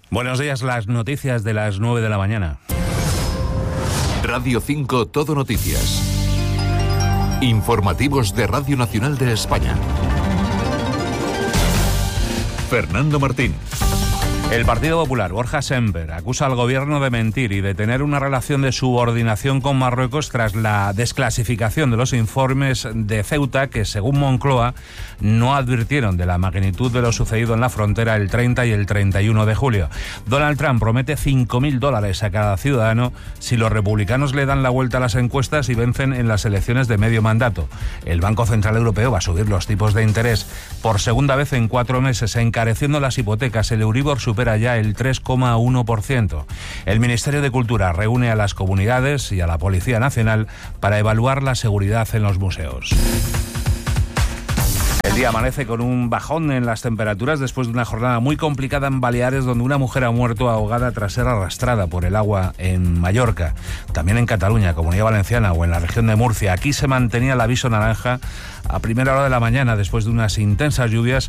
Buenos días, las noticias de las 9 de la mañana. Radio 5 Todo Noticias. Informativos de Radio Nacional de España. Fernando Martín. El Partido Popular, Borja Semper, acusa al gobierno de mentir y de tener una relación de subordinación con Marruecos tras la desclasificación de los informes de Ceuta que, según Moncloa, no advirtieron de la magnitud de lo sucedido en la frontera el 30 y el 31 de julio. Donald Trump promete $5.000 a cada ciudadano si los republicanos le dan la vuelta a las encuestas y vencen en las elecciones de medio mandato. El Banco Central Europeo va a subir los tipos de interés por segunda vez en 4 meses, encareciendo las hipotecas. El Euribor supera ya el 3,1%. El Ministerio de Cultura reúne a las comunidades y a la Policía Nacional para evaluar la seguridad en los museos. El día amanece con un bajón en las temperaturas después de una jornada muy complicada en Baleares, donde una mujer ha muerto ahogada tras ser arrastrada por el agua en Mallorca. También en Cataluña, Comunidad Valenciana o en la región de Murcia. Aquí se mantenía el aviso naranja a primera hora de la mañana después de unas intensas lluvias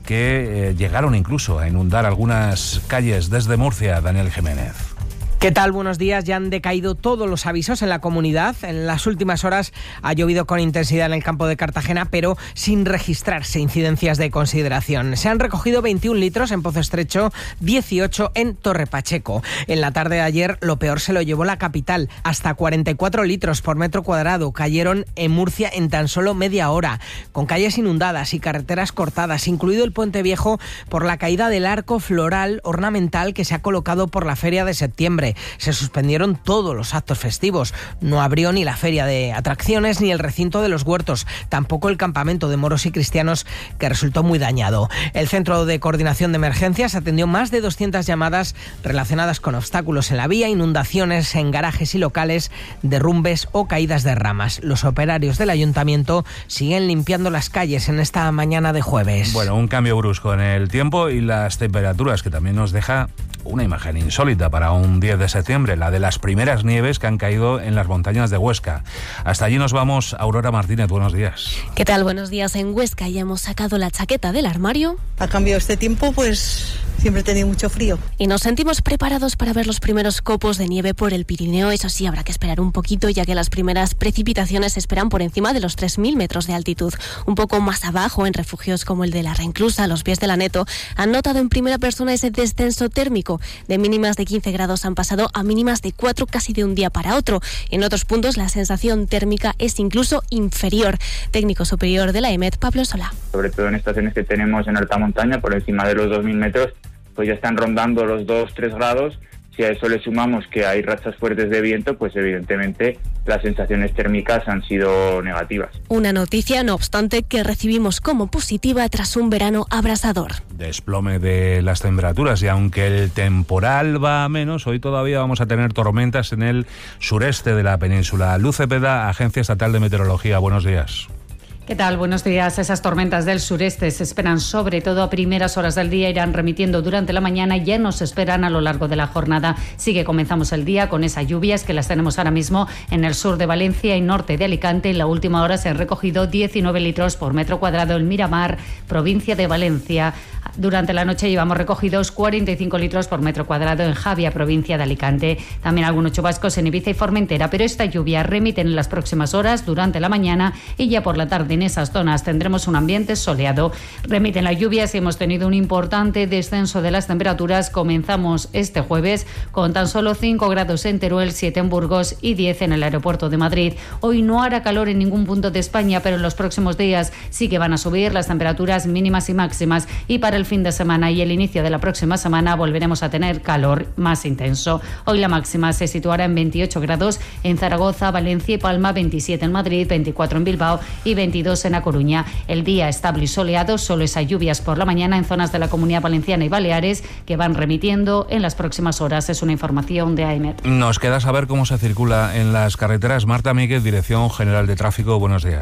que llegaron incluso a inundar algunas calles desde Murcia. Daniel Jiménez. ¿Qué tal? Buenos días. Ya han decaído todos los avisos en la comunidad. En las últimas horas ha llovido con intensidad en el campo de Cartagena, pero sin registrarse incidencias de consideración. Se han recogido 21 litros en Pozo Estrecho, 18 en Torre Pacheco. En la tarde de ayer lo peor se lo llevó la capital. Hasta 44 litros por metro cuadrado cayeron en Murcia en tan solo media hora, con calles inundadas y carreteras cortadas, incluido el Puente Viejo por la caída del arco floral ornamental que se ha colocado por la Feria de Septiembre. Se suspendieron todos los actos festivos. No abrió ni la feria de atracciones ni el recinto de los huertos, tampoco el campamento de moros y cristianos, que resultó muy dañado. El Centro de Coordinación de Emergencias atendió más de 200 llamadas relacionadas con obstáculos en la vía, inundaciones en garajes y locales, derrumbes o caídas de ramas. Los operarios del ayuntamiento siguen limpiando las calles en esta mañana de jueves. Bueno, un cambio brusco en el tiempo y las temperaturas, que también nos deja una imagen insólita para un 10 de septiembre, la de las primeras nieves que han caído en las montañas de Huesca. Hasta allí nos vamos. Aurora Martínez, buenos días. ¿Qué tal? Buenos días. En Huesca ya hemos sacado la chaqueta del armario. A cambio de este tiempo, pues siempre he tenido mucho frío. Y nos sentimos preparados para ver los primeros copos de nieve por el Pirineo. Eso sí, habrá que esperar un poquito, ya que las primeras precipitaciones se esperan por encima de los 3.000 metros de altitud. Un poco más abajo, en refugios como el de la Reinclusa, a los pies del Aneto, han notado en primera persona ese descenso térmico. De mínimas de 15 grados han pasado a mínimas de 4 casi de un día para otro. En otros puntos la sensación térmica es incluso inferior. Técnico superior de la EMET, Pablo Solá. Sobre todo en estaciones que tenemos en alta montaña, por encima de los 2.000 metros, pues ya están rondando los 2-3 grados. Si a eso le sumamos que hay rachas fuertes de viento, pues evidentemente las sensaciones térmicas han sido negativas. Una noticia, no obstante, que recibimos como positiva tras un verano abrasador. Desplome de las temperaturas, y aunque el temporal va a menos, hoy todavía vamos a tener tormentas en el sureste de la península. Luz Cepeda, Agencia Estatal de Meteorología, buenos días. ¿Qué tal? Buenos días. Esas tormentas del sureste se esperan sobre todo a primeras horas del día, irán remitiendo durante la mañana y ya nos esperan a lo largo de la jornada. Sí que comenzamos el día con esas lluvias que las tenemos ahora mismo en el sur de Valencia y norte de Alicante. En la última hora se han recogido 19 litros por metro cuadrado en Miramar, provincia de Valencia. Durante la noche llevamos recogidos 45 litros por metro cuadrado en Javia, provincia de Alicante. También algunos chubascos en Ibiza y Formentera, pero esta lluvia remite en las próximas horas durante la mañana y ya por la tarde en esas zonas tendremos un ambiente soleado. Remiten las lluvias y hemos tenido un importante descenso de las temperaturas. Comenzamos este jueves con tan solo 5 grados en Teruel, 7 en Burgos y 10 en el aeropuerto de Madrid. Hoy no hará calor en ningún punto de España, pero en los próximos días sí que van a subir las temperaturas mínimas y máximas, y para el fin de semana y el inicio de la próxima semana volveremos a tener calor más intenso. Hoy la máxima se situará en 28 grados en Zaragoza, Valencia y Palma, 27 en Madrid, 24 en Bilbao y 22 en A Coruña. El día estable y soleado, solo esas lluvias por la mañana en zonas de la Comunidad Valenciana y Baleares que van remitiendo en las próximas horas. Es una información de AEMET. Nos queda saber cómo se circula en las carreteras. Marta Míguez, Dirección General de Tráfico, buenos días.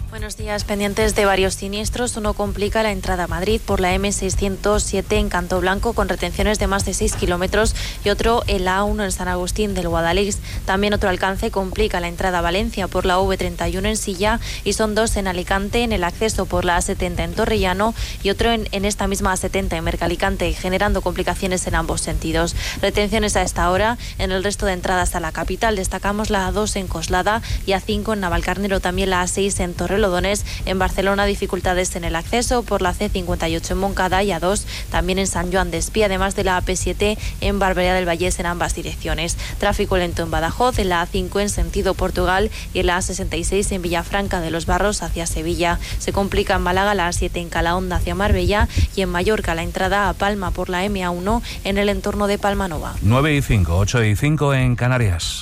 Buenos días. Pendientes de varios siniestros. Uno complica la entrada a Madrid por la M607 en Canto Blanco con retenciones de más de 6 kilómetros y otro en la A1 en San Agustín del Guadalix. También otro alcance complica la entrada a Valencia por la V31 en Silla y son dos en Alicante en el acceso por la A70 en Torrellano y otro en esta misma A70 en Mercalicante, generando complicaciones en ambos sentidos. Retenciones a esta hora en el resto de entradas a la capital. Destacamos la A2 en Coslada y A5 en Navalcarnero, también la A6 en Torrelodones. En Barcelona, dificultades en el acceso por la C58 en Moncada y A2 también en San Joan de Espí, además de la AP7 en Barberá del Vallés en ambas direcciones. Tráfico lento en Badajoz, en la A5 en sentido Portugal y en la A66 en Villafranca de los Barros hacia Sevilla. Se complica en Málaga la A7 en Calahonda hacia Marbella y en Mallorca la entrada a Palma por la MA1 en el entorno de Palmanova. 9:05, 8:05 en Canarias.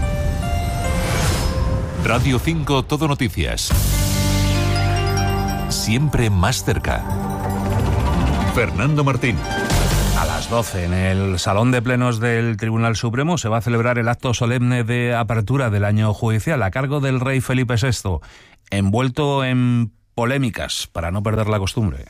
Radio 5 Todo Noticias. Siempre más cerca. Fernando Martín. A las 12, en el Salón de Plenos del Tribunal Supremo, se va a celebrar el acto solemne de apertura del año judicial a cargo del rey Felipe VI, envuelto en polémicas para no perder la costumbre.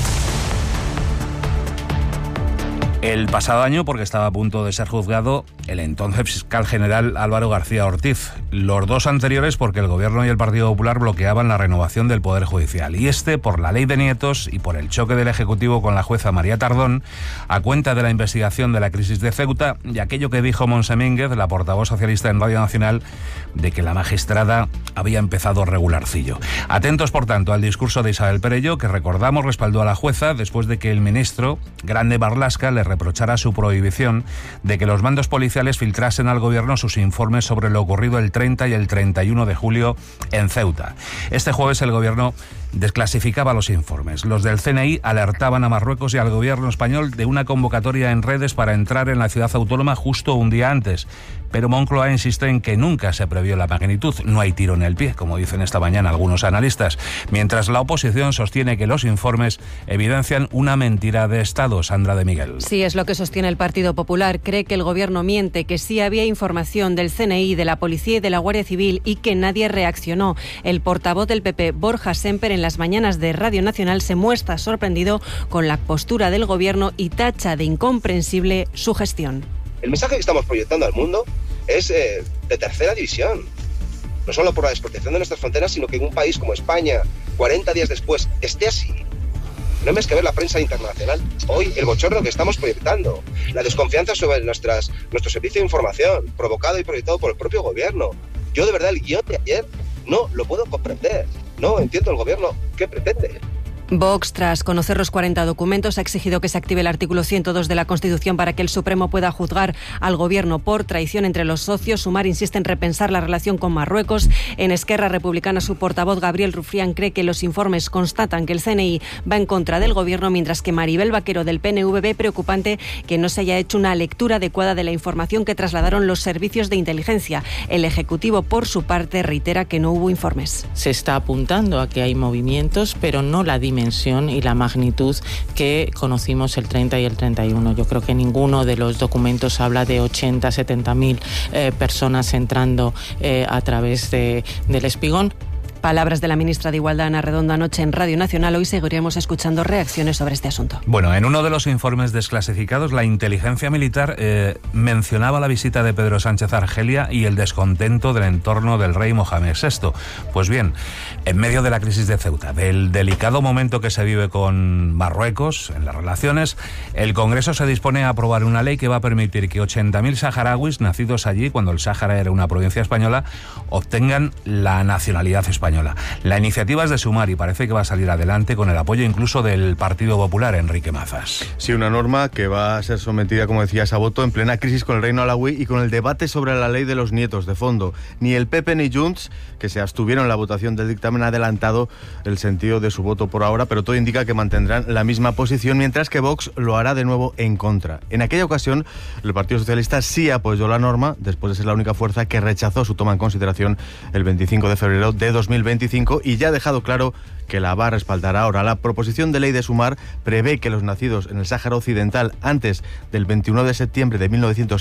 El pasado año, porque estaba a punto de ser juzgado el entonces fiscal general Álvaro García Ortiz. Los dos anteriores porque el Gobierno y el Partido Popular bloqueaban la renovación del Poder Judicial. Y este por la ley de nietos y por el choque del Ejecutivo con la jueza María Tardón, a cuenta de la investigación de la crisis de Ceuta y aquello que dijo Montse Mínguez, la portavoz socialista en Radio Nacional, de que la magistrada había empezado regularcillo. Atentos, por tanto, al discurso de Isabel Perelló, que recordamos respaldó a la jueza después de que el ministro Grande Marlaska le reprochara su prohibición de que los mandos policiales filtrasen al Gobierno sus informes sobre lo ocurrido el 30 y el 31 de julio en Ceuta. Este jueves el Gobierno desclasificaba los informes. Los del CNI alertaban a Marruecos y al Gobierno español de una convocatoria en redes para entrar en la ciudad autónoma justo un día antes. Pero Moncloa insiste en que nunca se previó la magnitud. No hay tiro en el pie, como dicen esta mañana algunos analistas. Mientras la oposición sostiene que los informes evidencian una mentira de Estado. Sandra de Miguel. Sí, es lo que sostiene el Partido Popular. Cree que el Gobierno miente, que sí había información del CNI, de la Policía y de la Guardia Civil y que nadie reaccionó. El portavoz del PP, Borja Semper, en las mañanas de Radio Nacional se muestra sorprendido con la postura del Gobierno y tacha de incomprensible su gestión. El mensaje que estamos proyectando al mundo es de tercera división. No solo por la desprotección de nuestras fronteras, sino que en un país como España, 40 días después, esté así. No hay más que ver la prensa internacional. Hoy, el bochorno que estamos proyectando, la desconfianza sobre nuestro servicio de información, provocado y proyectado por el propio Gobierno. Yo, de verdad, el guión de ayer no lo puedo comprender. No entiendo el Gobierno qué pretende. Vox, tras conocer los 40 documentos, ha exigido que se active el artículo 102 de la Constitución para que el Supremo pueda juzgar al Gobierno por traición entre los socios. Sumar insiste en repensar la relación con Marruecos. En Esquerra Republicana, su portavoz Gabriel Rufián cree que los informes constatan que el CNI va en contra del Gobierno, mientras que Maribel Vaquero del PNV ve preocupante que no se haya hecho una lectura adecuada de la información que trasladaron los servicios de inteligencia. El Ejecutivo, por su parte, reitera que no hubo informes. Se está apuntando a que hay movimientos, pero no la dimensión y la magnitud que conocimos el 30 y el 31. Yo creo que ninguno de los documentos habla de 80, 70.000 personas entrando a través del Espigón. Palabras de la ministra de Igualdad, Ana Redondo, anoche en Radio Nacional. Hoy seguiremos escuchando reacciones sobre este asunto. Bueno, en uno de los informes desclasificados, la inteligencia militar mencionaba la visita de Pedro Sánchez a Argelia y el descontento del entorno del rey Mohamed VI. Pues bien, en medio de la crisis de Ceuta, del delicado momento que se vive con Marruecos en las relaciones, el Congreso se dispone a aprobar una ley que va a permitir que 80.000 saharauis nacidos allí, cuando el Sáhara era una provincia española, obtengan la nacionalidad española. La iniciativa es de Sumar y parece que va a salir adelante con el apoyo incluso del Partido Popular, Enrique Mazas. Sí, una norma que va a ser sometida, como decías, a voto en plena crisis con el Reino Alauí y con el debate sobre la ley de los nietos de fondo. Ni el PP ni Junts, que se abstuvieron en la votación del dictamen, ha adelantado el sentido de su voto por ahora, pero todo indica que mantendrán la misma posición, mientras que Vox lo hará de nuevo en contra. En aquella ocasión, el Partido Socialista sí apoyó la norma, después de ser la única fuerza que rechazó su toma en consideración el 25 de febrero de 2025 y ya ha dejado claro que la va a respaldar ahora. La proposición de ley de Sumar prevé que los nacidos en el Sáhara Occidental antes del 21 de septiembre de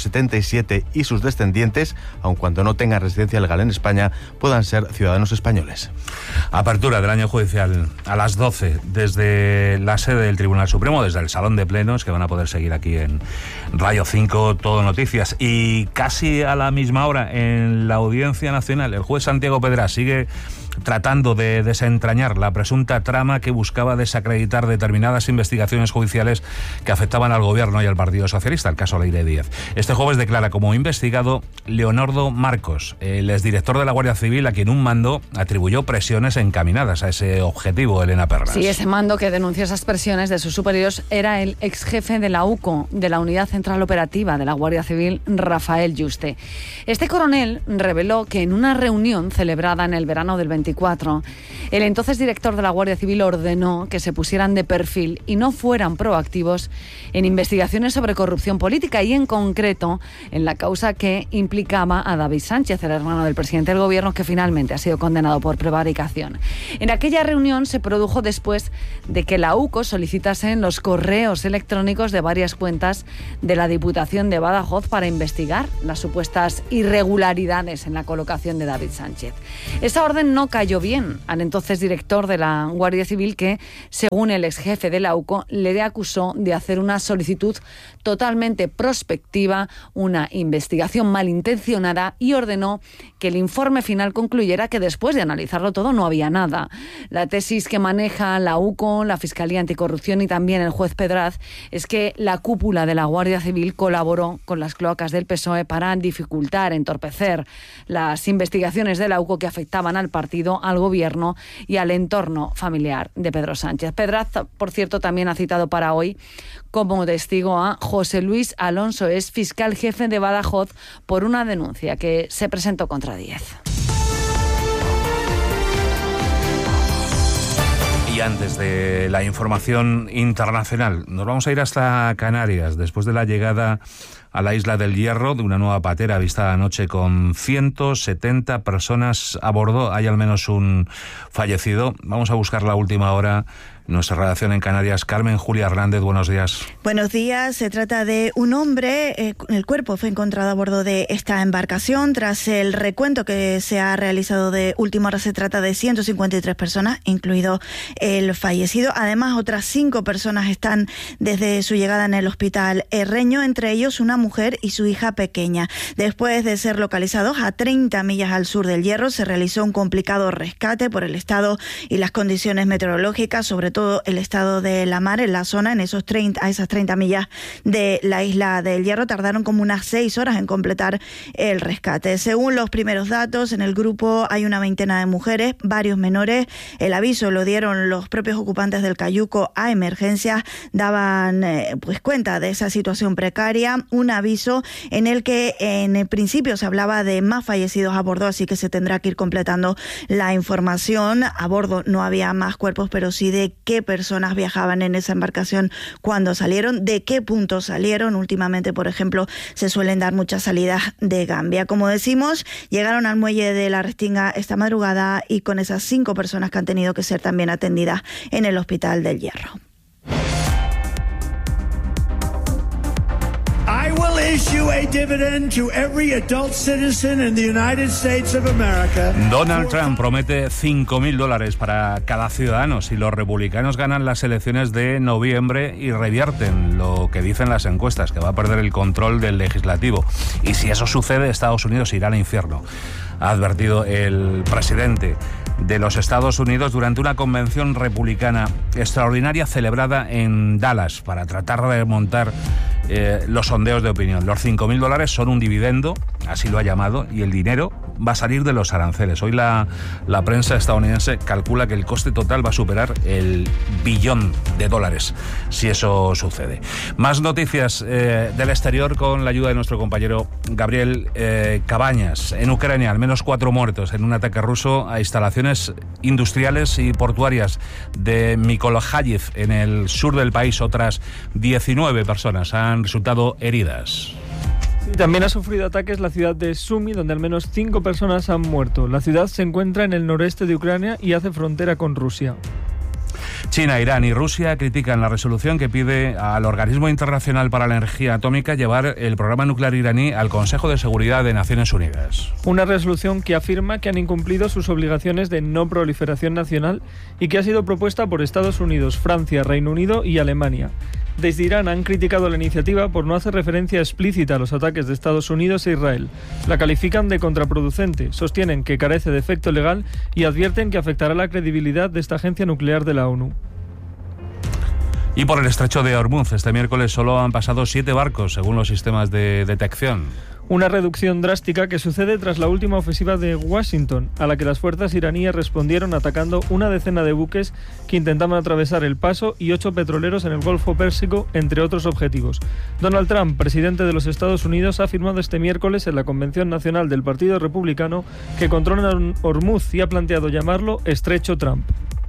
1977 y sus descendientes, aun cuando no tengan residencia legal en España, puedan ser ciudadanos españoles. Apertura del año judicial a las 12 desde la sede del Tribunal Supremo, desde el Salón de Plenos, que van a poder seguir aquí en Radio 5 Todo Noticias. Y casi a la misma hora en la Audiencia Nacional, el juez Santiago Pedraz sigue tratando de desentrañar la presunta trama que buscaba desacreditar determinadas investigaciones judiciales que afectaban al Gobierno y al Partido Socialista, el caso Leire Díez. Este jueves declara como investigado Leonardo Marcos, el exdirector de la Guardia Civil, a quien un mando atribuyó presiones encaminadas a ese objetivo, Elena Pernas. Sí, ese mando que denunció esas presiones de sus superiores era el exjefe de la UCO, de la Unidad Central Operativa de la Guardia Civil, Rafael Yuste. Este coronel reveló que en una reunión celebrada en el verano del 24, el entonces director de la Guardia Civil ordenó que se pusieran de perfil y no fueran proactivos en investigaciones sobre corrupción política y, en concreto, en la causa que implicaba a David Sánchez, el hermano del presidente del Gobierno, que finalmente ha sido condenado por prevaricación. En aquella reunión se produjo después de que la UCO solicitase los correos electrónicos de varias cuentas de la Diputación de Badajoz para investigar las supuestas irregularidades en la colocación de David Sánchez. Esa orden no cayó bien al entonces director de la Guardia Civil, que, según el exjefe de la UCO, le acusó de hacer una solicitud totalmente prospectiva, una investigación malintencionada, y ordenó que el informe final concluyera que después de analizarlo todo no había nada. La tesis que maneja la UCO, la Fiscalía Anticorrupción y también el juez Pedraz es que la cúpula de la Guardia Civil colaboró con las cloacas del PSOE para dificultar, entorpecer las investigaciones de la UCO que afectaban al partido, al Gobierno y al entorno familiar de Pedro Sánchez. Pedraz, por cierto, también ha citado para hoy como testigo a José Luis Alonso, es fiscal jefe de Badajoz, por una denuncia que se presentó contra Díez. Y antes de la información internacional, nos vamos a ir hasta Canarias, después de la llegada a la isla del Hierro de una nueva patera avistada anoche con 170 personas a bordo. Hay al menos un fallecido. Vamos a buscar la última hora. Nuestra redacción en Canarias, Carmen Julia Hernández, buenos días. Buenos días, se trata de un hombre, el cuerpo fue encontrado a bordo de esta embarcación. Tras el recuento que se ha realizado de última hora, se trata de 153 personas, incluido el fallecido. Además, otras 5 personas están desde su llegada en el hospital Herreño, entre ellos una mujer y su hija pequeña. Después de ser localizados a 30 millas al sur del Hierro, se realizó un complicado rescate por el estado y las condiciones meteorológicas, sobre todo el estado de la mar en la zona, a esas 30 millas de la isla del Hierro. Tardaron como unas 6 horas en completar el rescate. Según los primeros datos, en el grupo hay una veintena de mujeres, varios menores. El aviso lo dieron los propios ocupantes del cayuco a emergencias, daban cuenta de esa situación precaria, un aviso en el que en el principio se hablaba de más fallecidos a bordo, así que se tendrá que ir completando la información. A bordo no había más cuerpos, pero sí de qué personas viajaban en esa embarcación cuando salieron, de qué punto salieron. Últimamente, por ejemplo, se suelen dar muchas salidas de Gambia. Como decimos, llegaron al muelle de la Restinga esta madrugada y con esas 5 personas que han tenido que ser también atendidas en el hospital del Hierro. I will issue a dividend to every adult citizen in the United States of America. Donald Trump promete $5.000 para cada ciudadano si los republicanos ganan las elecciones de noviembre y revierten lo que dicen las encuestas, que va a perder el control del legislativo. Y si eso sucede, Estados Unidos irá al infierno, ha advertido el presidente de los Estados Unidos durante una convención republicana extraordinaria celebrada en Dallas para tratar de remontar los sondeos de opinión. Los $5.000 son un dividendo, así lo ha llamado, y el dinero va a salir de los aranceles. Hoy la prensa estadounidense calcula que el coste total va a superar el $1 billón si eso sucede. Más noticias del exterior con la ayuda de nuestro compañero Gabriel Cabañas. En Ucrania, al menos 4 muertos en un ataque ruso a instalaciones industriales y portuarias de Mykolaiv, en el sur del país. Otras 19 personas han resultado heridas. También ha sufrido ataques la ciudad de Sumy, donde al menos 5 personas han muerto. La ciudad se encuentra en el noreste de Ucrania y hace frontera con Rusia. China, Irán y Rusia critican la resolución que pide al Organismo Internacional para la Energía Atómica llevar el programa nuclear iraní al Consejo de Seguridad de Naciones Unidas. Una resolución que afirma que han incumplido sus obligaciones de no proliferación nacional y que ha sido propuesta por Estados Unidos, Francia, Reino Unido y Alemania. Desde Irán han criticado la iniciativa por no hacer referencia explícita a los ataques de Estados Unidos e Israel. La califican de contraproducente, sostienen que carece de efecto legal y advierten que afectará la credibilidad de esta agencia nuclear de la ONU. Y por el estrecho de Hormuz, este miércoles solo han pasado 7 barcos, según los sistemas de detección. Una reducción drástica que sucede tras la última ofensiva de Washington, a la que las fuerzas iraníes respondieron atacando una decena de buques que intentaban atravesar el paso y 8 petroleros en el Golfo Pérsico, entre otros objetivos. Donald Trump, presidente de los Estados Unidos, ha afirmado este miércoles en la Convención Nacional del Partido Republicano que controlan Hormuz y ha planteado llamarlo Estrecho Trump.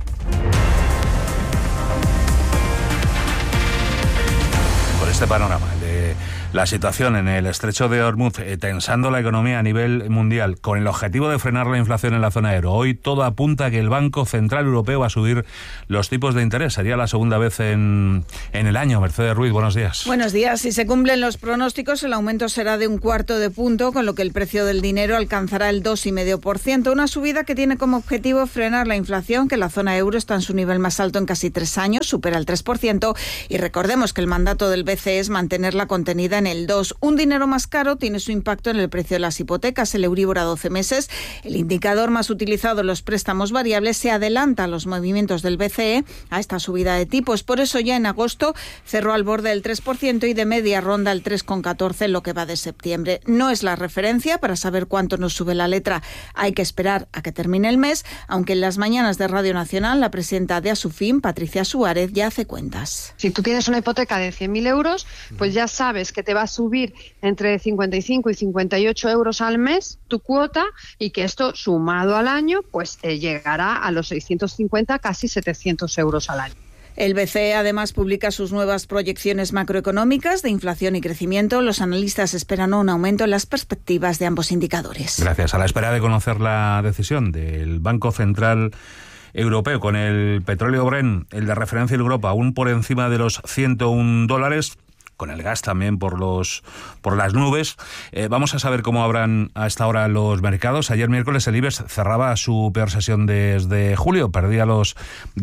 Por este panorama de la situación en el estrecho de Hormuz, tensando la economía a nivel mundial con el objetivo de frenar la inflación en la zona euro. Hoy todo apunta a que el Banco Central Europeo va a subir los tipos de interés. Sería la segunda vez en el año. Mercedes Ruiz, buenos días. Buenos días. Si se cumplen los pronósticos, el aumento será de 1/4 punto, con lo que el precio del dinero alcanzará el 2,5%. Una subida que tiene como objetivo frenar la inflación, que la zona euro está en su nivel más alto en casi 3 años, supera el 3%. Y recordemos que el mandato del BCE es mantenerla contenida en el 2. Un dinero más caro tiene su impacto en el precio de las hipotecas. El Euribor a 12 meses, el indicador más utilizado en los préstamos variables, se adelanta a los movimientos del BCE a esta subida de tipos. Por eso ya en agosto cerró al borde del 3% y de media ronda el 3,14 en lo que va de septiembre. No es la referencia para saber cuánto nos sube la letra. Hay que esperar a que termine el mes, aunque en las mañanas de Radio Nacional la presidenta de Asufin, Patricia Suárez, ya hace cuentas. Si tú tienes una hipoteca de 100.000 euros, pues ya sabes que te va a subir entre 55 y 58 euros al mes tu cuota y que esto sumado al año pues llegará a los 650, casi 700 euros al año. El BCE además publica sus nuevas proyecciones macroeconómicas de inflación y crecimiento. Los analistas esperan un aumento en las perspectivas de ambos indicadores. Gracias. A la espera de conocer la decisión del Banco Central Europeo con el petróleo Brent, el de referencia Europa, aún por encima de los $101, con el gas también por las nubes. Vamos a saber cómo abran a esta hora los mercados. Ayer miércoles el IBEX cerraba su peor sesión desde julio, perdía los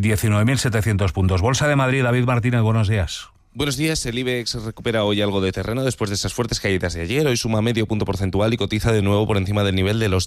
19.700 puntos. Bolsa de Madrid, David Martínez, buenos días. Buenos días. El IBEX recupera hoy algo de terreno después de esas fuertes caídas de ayer. Hoy suma medio punto porcentual y cotiza de nuevo por encima del nivel de los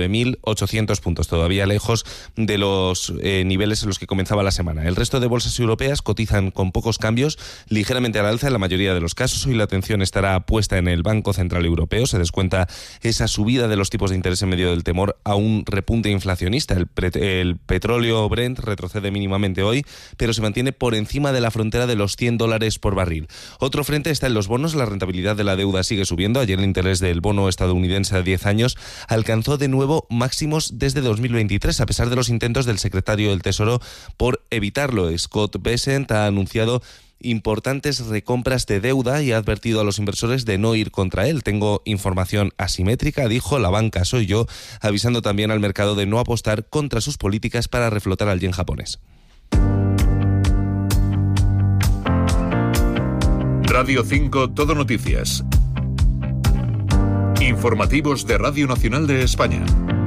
19.800 puntos, todavía lejos de los niveles en los que comenzaba la semana. El resto de bolsas europeas cotizan con pocos cambios, ligeramente al alza en la mayoría de los casos. Hoy la atención estará puesta en el Banco Central Europeo. Se descuenta esa subida de los tipos de interés en medio del temor a un repunte inflacionista. El petróleo Brent retrocede mínimamente hoy, pero se mantiene por encima de la frontera de los $100 por barril. Otro frente está en los bonos. La rentabilidad de la deuda sigue subiendo. Ayer el interés del bono estadounidense a 10 años alcanzó de nuevo máximos desde 2023, a pesar de los intentos del secretario del Tesoro por evitarlo. Scott Bessent ha anunciado importantes recompras de deuda y ha advertido a los inversores de no ir contra él. Tengo información asimétrica, dijo, la banca soy yo, avisando también al mercado de no apostar contra sus políticas para reflotar al yen japonés. Radio 5 Todo Noticias. Informativos de Radio Nacional de España.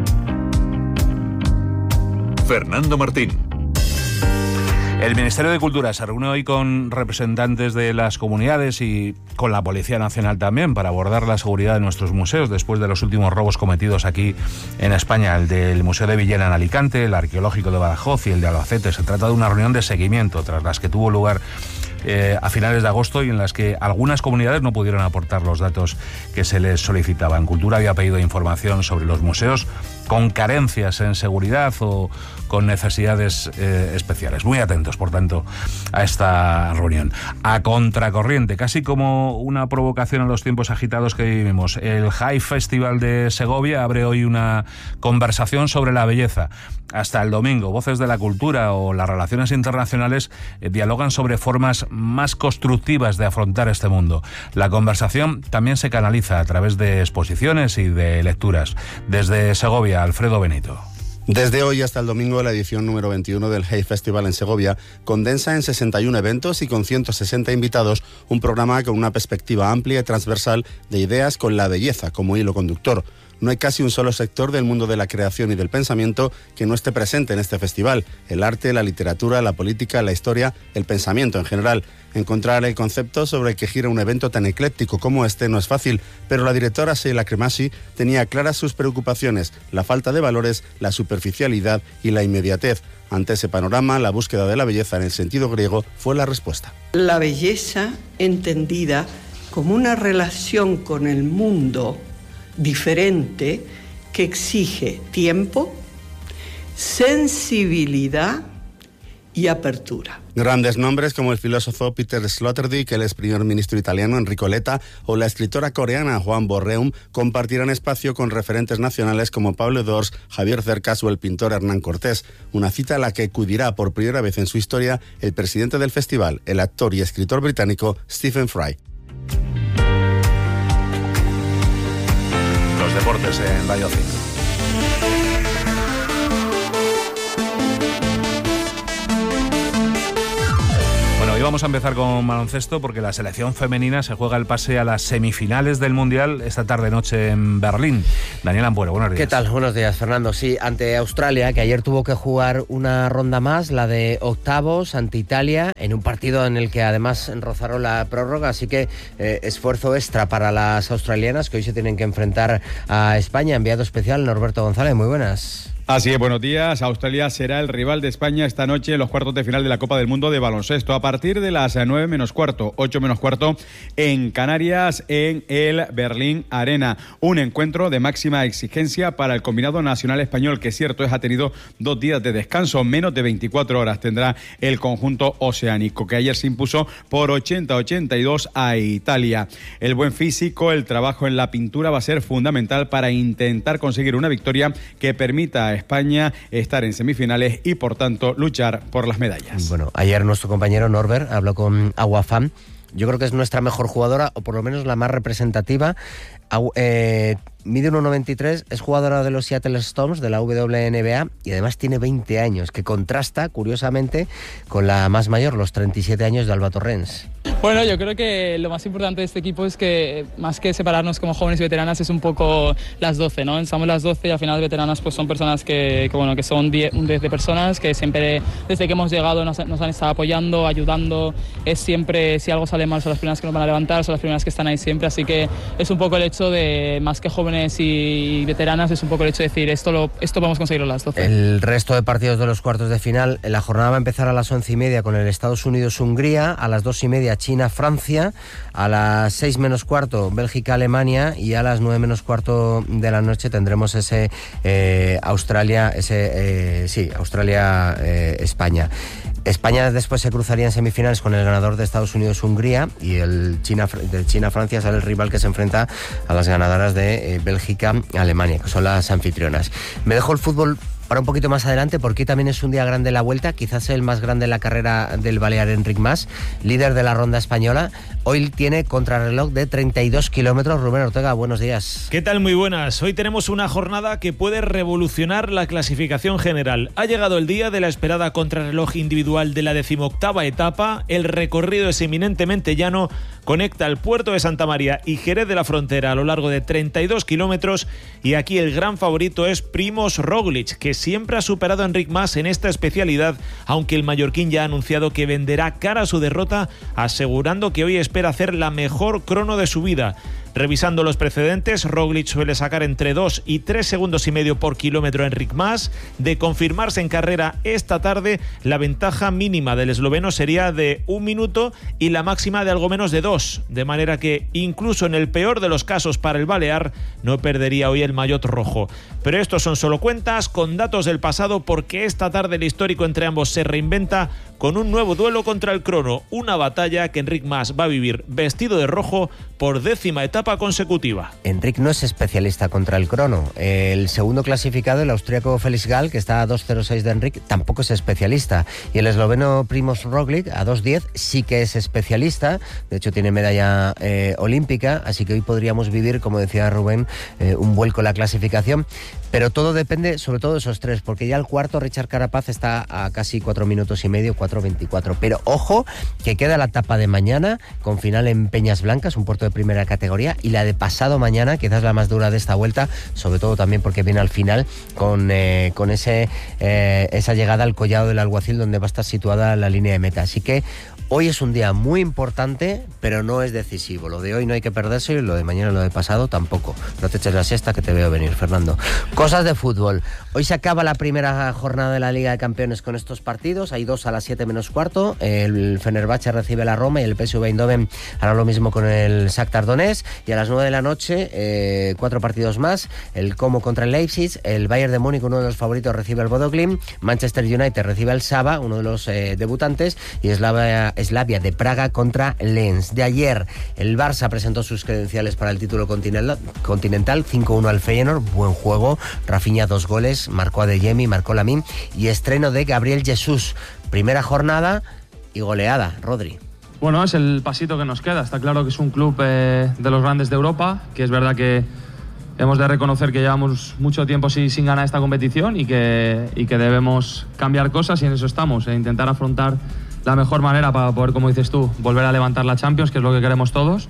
Fernando Martín. El Ministerio de Cultura se reúne hoy con representantes de las comunidades y con la Policía Nacional también para abordar la seguridad de nuestros museos después de los últimos robos cometidos aquí en España, el del Museo de Villena en Alicante, el Arqueológico de Badajoz y el de Albacete. Se trata de una reunión de seguimiento tras las que tuvo lugar a finales de agosto y en las que algunas comunidades no pudieron aportar los datos que se les solicitaban. Cultura había pedido información sobre los museos con carencias en seguridad o con necesidades especiales. Muy atentos, por tanto, a esta reunión. A contracorriente, casi como una provocación a los tiempos agitados que vivimos, el High Festival de Segovia abre hoy una conversación sobre la belleza. Hasta el domingo, Voces de la Cultura o las relaciones internacionales dialogan sobre formas más constructivas de afrontar este mundo. La conversación también se canaliza a través de exposiciones y de lecturas. Desde Segovia, Alfredo Benito. Desde hoy hasta el domingo, la edición número 21 del Hey Festival en Segovia condensa en 61 eventos y con 160 invitados un programa con una perspectiva amplia y transversal de ideas con la belleza como hilo conductor. No hay casi un solo sector del mundo de la creación y del pensamiento que no esté presente en este festival. El arte, la literatura, la política, la historia, el pensamiento en general. Encontrar el concepto sobre el que gira un evento tan ecléctico como este no es fácil, pero la directora Sheila Cremasi tenía claras sus preocupaciones: la falta de valores, la superficialidad y la inmediatez. Ante ese panorama, la búsqueda de la belleza en el sentido griego fue la respuesta. La belleza entendida como una relación con el mundo diferente que exige tiempo, sensibilidad y apertura. Grandes nombres como el filósofo Peter Sloterdijk, el ex primer ministro italiano Enrico Letta o la escritora coreana Hwang Bo-reum compartirán espacio con referentes nacionales como Pablo Dors, Javier Cercas o el pintor Hernán Cortés. Una cita a la que acudirá por primera vez en su historia el presidente del festival, el actor y escritor británico Stephen Fry. Los deportes en Radio 5. Bueno, hoy vamos a empezar con baloncesto porque la selección femenina se juega el pase a las semifinales del Mundial esta tarde-noche en Berlín. Daniel Ampuero, buenos días. ¿Qué tal? Buenos días, Fernando. Sí, ante Australia, que ayer tuvo que jugar una ronda más, la de octavos ante Italia, en un partido en el que además rozaron la prórroga, así que esfuerzo extra para las australianas que hoy se tienen que enfrentar a España. Enviado especial Norberto González, muy buenas. Así es, buenos días. Australia será el rival de España esta noche en los cuartos de final de la Copa del Mundo de baloncesto a partir de las 9 menos cuarto, 8 menos cuarto en Canarias, en el Berlín Arena. Un encuentro de máxima exigencia para el combinado nacional español, que cierto es ha tenido 2 días de descanso, menos de 24 horas tendrá el conjunto oceánico, que ayer se impuso por 80-82 a Italia. El buen físico, el trabajo en la pintura va a ser fundamental para intentar conseguir una victoria que permita a España estar en semifinales y por tanto luchar por las medallas. Bueno, ayer nuestro compañero Norbert habló con Aguafam. Yo creo que es nuestra mejor jugadora, o por lo menos la más representativa. Mide 1,93, es jugadora de los Seattle Storms de la WNBA y además tiene 20 años, que contrasta, curiosamente, con la más mayor, los 37 años de Alba Torrens. Bueno, yo creo que lo más importante de este equipo es que, más que separarnos como jóvenes y veteranas, es un poco las 12, ¿no? Estamos las 12 y al final veteranas pues son personas que son 10 de personas que siempre, desde que hemos llegado, nos han estado apoyando, ayudando. Es siempre, si algo sale mal, son las primeras que nos van a levantar, son las primeras que están ahí siempre, así que es un poco el hecho de, más que jóvenes y veteranas, es un poco el hecho de decir esto vamos a conseguirlo las 12. El resto de partidos de los cuartos de final, la jornada va a empezar a las 11:30 con el Estados Unidos-Hungría, a las 2:30 China-Francia, a las 6 menos cuarto Bélgica-Alemania y a las 9 menos cuarto de la noche tendremos ese Australia-España. España después se cruzaría en semifinales con el ganador de Estados Unidos-Hungría y el China-Francia será el rival que se enfrenta a las ganadoras de Bélgica-Alemania, que son las anfitrionas. Me dejo el fútbol para un poquito más adelante, porque también es un día grande la Vuelta, quizás el más grande en la carrera del balear Enric Mas, líder de la ronda española. Hoy tiene contrarreloj de 32 kilómetros. Rubén Ortega, buenos días. ¿Qué tal? Muy buenas. Hoy tenemos una jornada que puede revolucionar la clasificación general. Ha llegado el día de la esperada contrarreloj individual de la 18ª etapa. El recorrido es eminentemente llano, conecta el puerto de Santa María y Jerez de la Frontera a lo largo de 32 kilómetros y aquí el gran favorito es Primož Roglič, que siempre ha superado a Enric Mas en esta especialidad, aunque el mallorquín ya ha anunciado que venderá cara a su derrota, asegurando que hoy espera hacer la mejor crono de su vida. Revisando los precedentes, Roglic suele sacar entre 2 y 3 segundos y medio por kilómetro a Enric Mas. De confirmarse en carrera esta tarde, la ventaja mínima del esloveno sería de 1 minuto y la máxima de algo menos de 2, de manera que incluso en el peor de los casos para el balear no perdería hoy el maillot rojo. Pero estos son solo cuentas con datos del pasado, porque esta tarde el histórico entre ambos se reinventa con un nuevo duelo contra el crono, una batalla que Enric Mas va a vivir vestido de rojo por 10ª etapa consecutiva. Enric no es especialista contra el crono. El segundo clasificado, el austríaco Felix Gall, que está a 2.06 de Enric, tampoco es especialista. Y el esloveno Primož Roglic, a 2.10, sí que es especialista. De hecho, tiene medalla olímpica, así que hoy podríamos vivir, como decía Rubén, un vuelco en la clasificación. Pero todo depende, sobre todo de esos tres, porque ya el cuarto, Richard Carapaz, está a casi 4 minutos y medio, 4.24. Pero ojo, que queda la etapa de mañana, con final en Peñas Blancas, un puerto de primera categoría, y la de pasado mañana, quizás la más dura de esta vuelta, sobre todo también porque viene al final con esa llegada al Collado del Alguacil, donde va a estar situada la línea de meta. Así que hoy es un día muy importante, pero no es decisivo. Lo de hoy no hay que perderse y lo de mañana, lo de pasado tampoco. No te eches la siesta, que te veo venir, Fernando. Cosas de fútbol. Hoy se acaba la primera jornada de la Liga de Campeones con estos partidos. Hay 2 a las 7 menos cuarto. El Fenerbahce recibe a la Roma y el PSV Eindhoven hará lo mismo con el Shakhtar Donetsk. Y a las 9 de la noche, 4 partidos más. El Como contra el Leipzig. El Bayern de Múnich, uno de los favoritos, recibe al Bodo Glimt. Manchester United recibe al Saba, uno de los debutantes. Y Slavia de Praga contra Lens. De ayer, el Barça presentó sus credenciales para el título continental. 5-1 al Feyenoord. Buen juego. Rafinha 2 goles, marcó Adeyemi, marcó Lamine, y estreno de Gabriel Jesús. Primera jornada y goleada, Rodri. Bueno, es el pasito que nos queda. Está claro que es un club de los grandes de Europa, que es verdad que hemos de reconocer que llevamos mucho tiempo sin ganar esta competición y que debemos cambiar cosas, y en eso estamos, intentar afrontar la mejor manera para poder, como dices tú, volver a levantar la Champions, que es lo que queremos todos.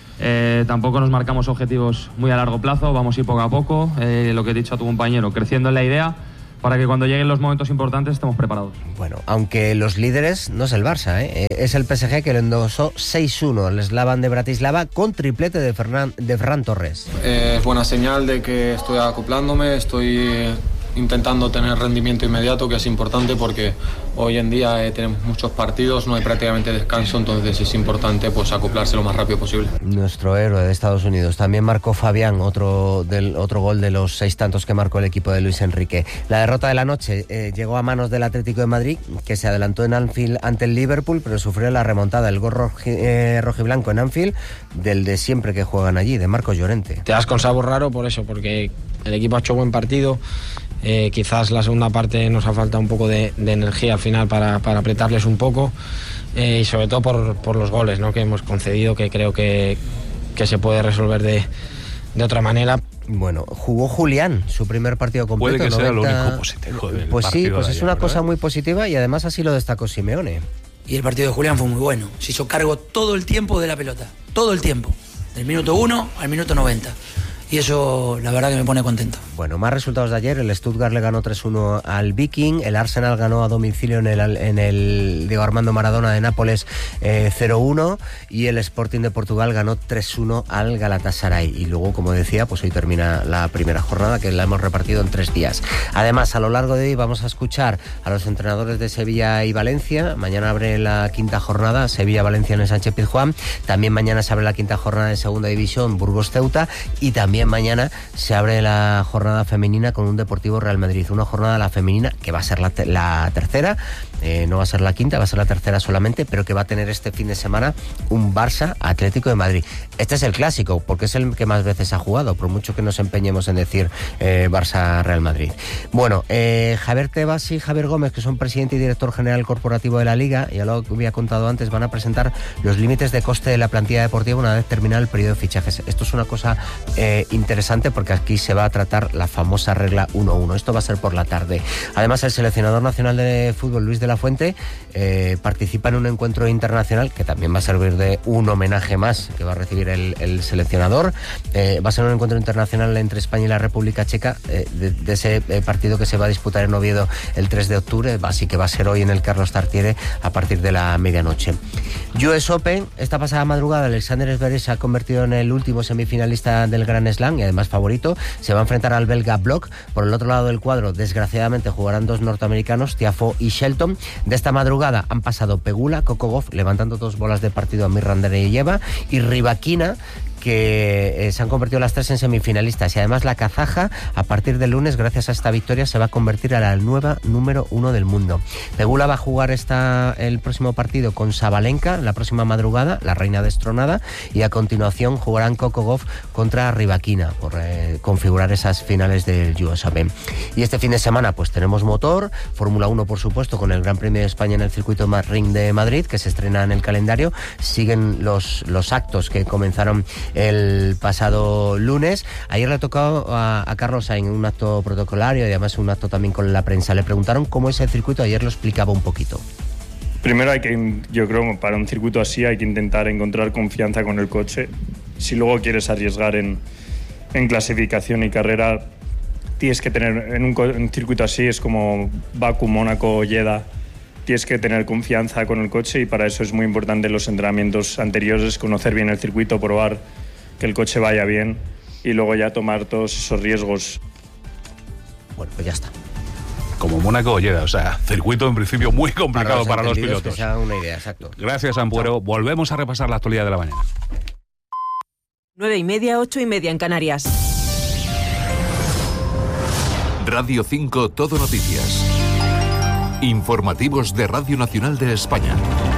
Tampoco nos marcamos objetivos muy a largo plazo, vamos a ir poco a poco, lo que he dicho a tu compañero, creciendo en la idea para que cuando lleguen los momentos importantes estemos preparados. Bueno, aunque los líderes no es el Barça, es el PSG, que le endosó 6-1 al Slavan de Bratislava con triplete de Ferran Torres. Es buena señal de que estoy acoplándome, estoy intentando tener rendimiento inmediato, que es importante porque hoy en día tenemos muchos partidos, no hay prácticamente descanso, entonces es importante pues acoplarse lo más rápido posible. Nuestro héroe de Estados Unidos también marcó Fabián, otro gol de los 6 tantos que marcó el equipo de Luis Enrique. La derrota de la noche llegó a manos del Atlético de Madrid, que se adelantó en Anfield ante el Liverpool, pero sufrió la remontada, el gol rojiblanco en Anfield, del de siempre que juegan allí, de Marcos Llorente. Te das con sabor raro por eso, porque el equipo ha hecho buen partido. Quizás la segunda parte nos ha faltado un poco de energía al final para apretarles un poco, y sobre todo por los goles, ¿no?, que hemos concedido, que creo que se puede resolver de otra manera. Bueno, jugó Julián su primer partido completo. Puede que sea lo único positivo del pues sí, pues es una ayer, cosa muy positiva, y además así lo destacó Simeone. Y el partido de Julián fue muy bueno. Se hizo cargo todo el tiempo de la pelota. Todo el tiempo. Del minuto 1 al minuto 90. Y eso, la verdad, que me pone contento. Bueno, más resultados de ayer. El Stuttgart le ganó 3-1 al Viking. El Arsenal ganó a domicilio en el Diego Armando Maradona de Nápoles 0-1. Y el Sporting de Portugal ganó 3-1 al Galatasaray. Y luego, como decía, pues hoy termina la primera jornada, que la hemos repartido en 3 días. Además, a lo largo de hoy vamos a escuchar a los entrenadores de Sevilla y Valencia. Mañana abre la quinta jornada, Sevilla-Valencia en el Sánchez-Pizjuán. También mañana se abre la quinta jornada de segunda división, Burgos-Ceuta. Y también mañana se abre la jornada femenina con un Deportivo Real Madrid. Una jornada, la femenina, que va a ser la tercera, no va a ser la quinta, va a ser la tercera solamente, pero que va a tener este fin de semana un Barça Atlético de Madrid. Este es el clásico, porque es el que más veces ha jugado, por mucho que nos empeñemos en decir Barça Real Madrid. Bueno, Javier Tebas y Javier Gómez, que son presidente y director general corporativo de la Liga, ya lo había contado antes, van a presentar los límites de coste de la plantilla deportiva una vez terminado el periodo de fichajes. Esto es una cosa interesante, porque aquí se va a tratar la famosa regla 1-1. Esto va a ser por la tarde. Además, el seleccionador nacional de fútbol, Luis de la la Fuente participa en un encuentro internacional que también va a servir de un homenaje más que va a recibir el seleccionador. Va a ser un encuentro internacional entre España y la República Checa, de ese partido que se va a disputar en Oviedo el 3 de octubre, así que va a ser hoy en el Carlos Tartiere a partir de la medianoche. US Open, esta pasada madrugada Alexander Zverev se ha convertido en el último semifinalista del Grand Slam y además favorito. Se va a enfrentar al belga Block. Por el otro lado del cuadro, desgraciadamente, jugarán dos norteamericanos, Tiafoe y Shelton. De esta madrugada han pasado Pegula, Coco Gauff, levantando 2 bolas de partido a Mir Andreeva, y Rybakina, que se han convertido las 3 en semifinalistas, y además la kazaja a partir del lunes, gracias a esta victoria, se va a convertir a la nueva número 1 del mundo. Pegula va a jugar el próximo partido con Sabalenka la próxima madrugada, la reina destronada, y a continuación jugarán Coco Gauff contra Rybakina por configurar esas finales del US Open. Y este fin de semana pues tenemos motor, Fórmula 1 por supuesto, con el Gran Premio de España en el circuito Ring de Madrid, que se estrena en el calendario. Siguen los actos que comenzaron el pasado lunes. Ayer le tocó a Carlos Sainz un acto protocolario y además un acto también con la prensa. Le preguntaron cómo es el circuito, ayer lo explicaba un poquito. Primero yo creo para un circuito así hay que intentar encontrar confianza con el coche. Si luego quieres arriesgar en clasificación y carrera, tienes que tener, en un circuito así es como Bakú, Mónaco, Jeddah, tienes que tener confianza con el coche, y para eso es muy importante los entrenamientos anteriores, conocer bien el circuito, probar que el coche vaya bien y luego ya tomar todos esos riesgos. Bueno, pues ya está. Como Mónaco o Jeddah, o sea, circuito en principio muy complicado para los pilotos. Que sea una idea, exacto. Gracias, Ampuero. Volvemos a repasar la actualidad de la mañana. 9:30, 8:30 en Canarias. Radio 5 Todo Noticias. Informativos de Radio Nacional de España.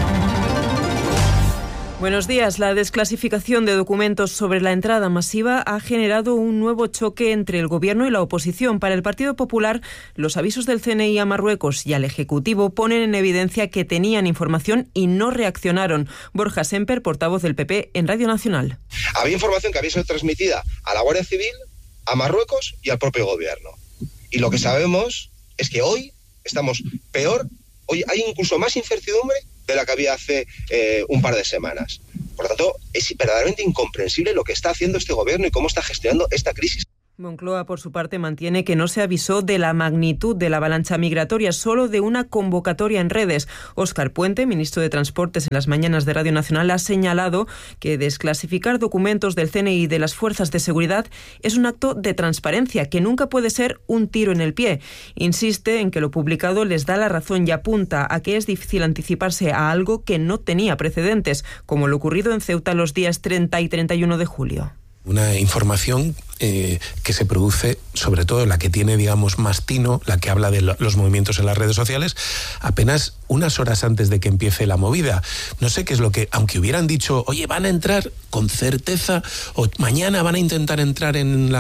Buenos días. La desclasificación de documentos sobre la entrada masiva ha generado un nuevo choque entre el Gobierno y la oposición. Para el Partido Popular, los avisos del CNI a Marruecos y al Ejecutivo ponen en evidencia que tenían información y no reaccionaron. Borja Semper, portavoz del PP en Radio Nacional. Había información que había sido transmitida a la Guardia Civil, a Marruecos y al propio Gobierno. Y lo que sabemos es que hoy estamos peor, hoy hay incluso más incertidumbre de la que había hace un par de semanas. Por lo tanto, es verdaderamente incomprensible lo que está haciendo este gobierno y cómo está gestionando esta crisis. Moncloa, por su parte, mantiene que no se avisó de la magnitud de la avalancha migratoria, solo de una convocatoria en redes. Óscar Puente, ministro de Transportes en las mañanas de Radio Nacional, ha señalado que desclasificar documentos del CNI y de las fuerzas de seguridad es un acto de transparencia que nunca puede ser un tiro en el pie. Insiste en que lo publicado les da la razón y apunta a que es difícil anticiparse a algo que no tenía precedentes, como lo ocurrido en Ceuta los días 30 y 31 de julio. Una información que se produce, sobre todo la que tiene, digamos, más tino, la que habla de los movimientos en las redes sociales, apenas unas horas antes de que empiece la movida. No sé qué es lo que, aunque hubieran dicho, oye, van a entrar con certeza, o mañana van a intentar entrar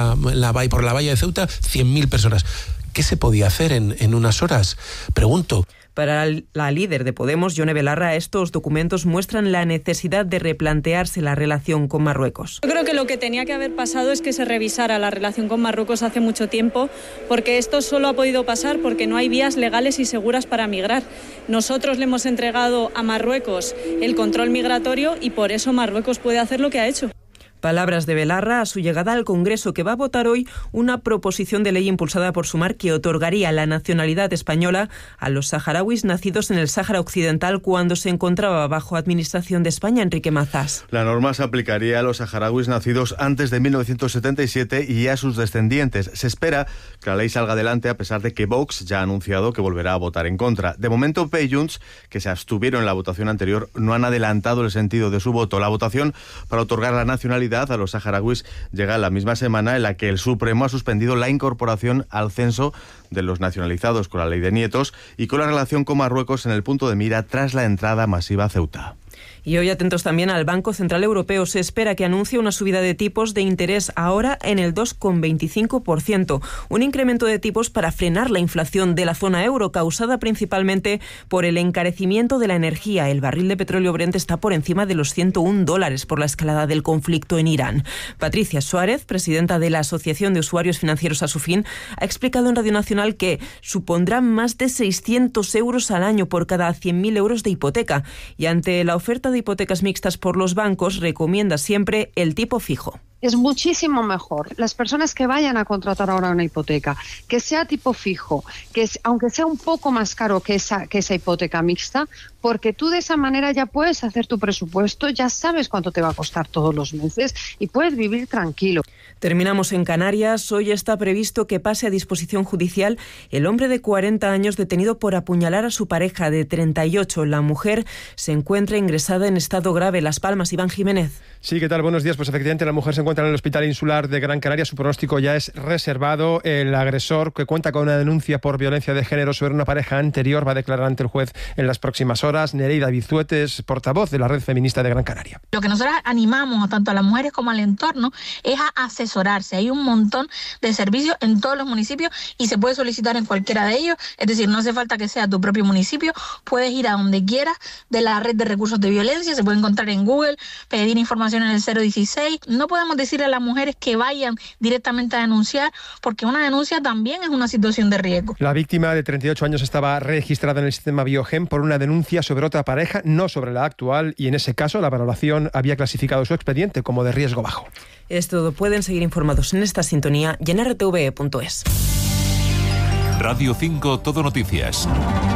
por la valla de Ceuta 100.000 personas. ¿Qué se podía hacer en unas horas? Pregunto. Para la líder de Podemos, Yone Belarra, estos documentos muestran la necesidad de replantearse la relación con Marruecos. Yo creo que lo que tenía que haber pasado es que se revisara la relación con Marruecos hace mucho tiempo, porque esto solo ha podido pasar porque no hay vías legales y seguras para migrar. Nosotros le hemos entregado a Marruecos el control migratorio y por eso Marruecos puede hacer lo que ha hecho. Palabras de Belarra a su llegada al Congreso, que va a votar hoy una proposición de ley impulsada por Sumar que otorgaría la nacionalidad española a los saharauis nacidos en el Sáhara Occidental cuando se encontraba bajo administración de España. Enrique Mazás. La norma se aplicaría a los saharauis nacidos antes de 1977 y a sus descendientes. Se espera que la ley salga adelante a pesar de que Vox ya ha anunciado que volverá a votar en contra. De momento, PSOE y Junts, que se abstuvieron en la votación anterior, no han adelantado el sentido de su voto. La votación para otorgar la nacionalidad a los saharauis llega la misma semana en la que el Supremo ha suspendido la incorporación al censo de los nacionalizados con la ley de nietos y con la relación con Marruecos en el punto de mira tras la entrada masiva a Ceuta. Y hoy atentos también al Banco Central Europeo. Se espera que anuncie una subida de tipos de interés ahora en el 2,25%. Un incremento de tipos para frenar la inflación de la zona euro, causada principalmente por el encarecimiento de la energía. El barril de petróleo Brent está por encima de los $101 por la escalada del conflicto en Irán. Patricia Suárez, presidenta de la Asociación de Usuarios Financieros Asufin, ha explicado en Radio Nacional que supondrá más de 600 euros al año por cada 100.000 euros de hipoteca. Y ante la oferta de hipotecas mixtas por los bancos, recomienda siempre el tipo fijo. Es muchísimo mejor las personas que vayan a contratar ahora una hipoteca, que sea tipo fijo, aunque sea un poco más caro que esa hipoteca mixta, porque tú de esa manera ya puedes hacer tu presupuesto, ya sabes cuánto te va a costar todos los meses y puedes vivir tranquilo. Terminamos en Canarias. Hoy está previsto que pase a disposición judicial el hombre de 40 años detenido por apuñalar a su pareja de 38. La mujer se encuentra ingresada en estado grave. Las Palmas, Iván Jiménez. Sí, ¿qué tal? Buenos días. Pues efectivamente la mujer se encuentra en el Hospital Insular de Gran Canaria. Su pronóstico ya es reservado. El agresor, que cuenta con una denuncia por violencia de género sobre una pareja anterior, va a declarar ante el juez en las próximas horas. Nereida Bizuetes, portavoz de la Red Feminista de Gran Canaria. Lo que nosotros animamos tanto a las mujeres como al entorno es a asesorarse. Hay un montón de servicios en todos los municipios y se puede solicitar en cualquiera de ellos. Es decir, no hace falta que sea tu propio municipio. Puedes ir a donde quieras de la red de recursos de violencia. Se puede encontrar en Google, pedir información en el 016. No podemos decirle a las mujeres que vayan directamente a denunciar, porque una denuncia también es una situación de riesgo. La víctima de 38 años estaba registrada en el sistema Biogen por una denuncia sobre otra pareja, no sobre la actual, y en ese caso la valoración había clasificado su expediente como de riesgo bajo. Es todo. Pueden seguir informados en esta sintonía y en rtve.es. Radio 5 Todo Noticias.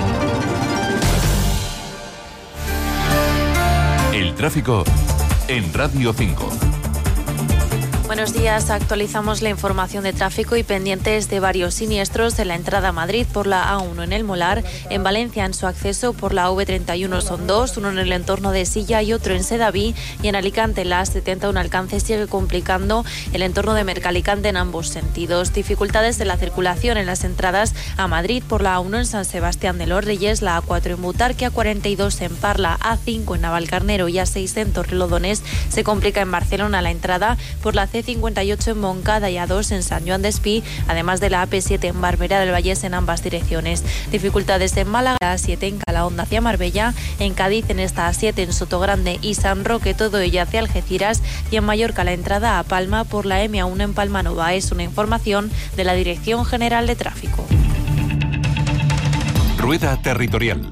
El tráfico en Radio 5. Buenos días, actualizamos la información de tráfico y pendientes de varios siniestros en la entrada a Madrid por la A1 en El Molar, en Valencia en su acceso por la V31 son dos, uno en el entorno de Silla y otro en Sedaví, y en Alicante la A70 un alcance sigue complicando el entorno de Mercalicante en ambos sentidos. Dificultades de la circulación en las entradas a Madrid por la A1 en San Sebastián de los Reyes, la A4 en Butarque, A42 en Parla, A5 en Navalcarnero y A6 en Torrelodones. Se complica en Barcelona la entrada por la C58 en Moncada y A2 en San Joan d'Espí, además de la AP7 en Barberá del Vallés en ambas direcciones. Dificultades en Málaga, la A7 en Calahonda hacia Marbella, en Cádiz en esta A7 en Sotogrande y San Roque, todo ello hacia Algeciras, y en Mallorca la entrada a Palma por la M1 en Palmanova. Es una información de la Dirección General de Tráfico. Rueda Territorial.